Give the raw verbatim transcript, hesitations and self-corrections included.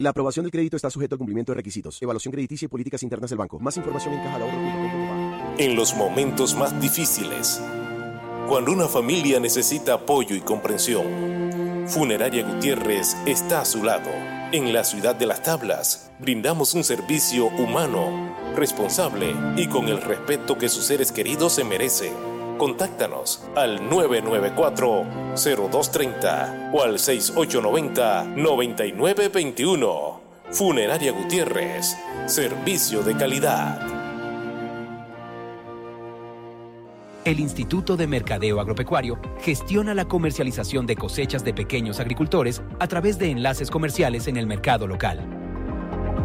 La aprobación del crédito está sujeto a cumplimiento de requisitos, evaluación crediticia y políticas internas del banco. Más información en caja de ahorro punto com punto co. En los momentos más difíciles, cuando una familia necesita apoyo y comprensión, Funeraria Gutiérrez está a su lado. En la ciudad de Las Tablas, brindamos un servicio humano, responsable y con el respeto que sus seres queridos se merecen. Contáctanos al nueve nueve cuatro, cero dos tres cero o al seis ocho nueve cero, nueve nueve dos uno. Funeraria Gutiérrez, servicio de calidad. El Instituto de Mercadeo Agropecuario gestiona la comercialización de cosechas de pequeños agricultores a través de enlaces comerciales en el mercado local.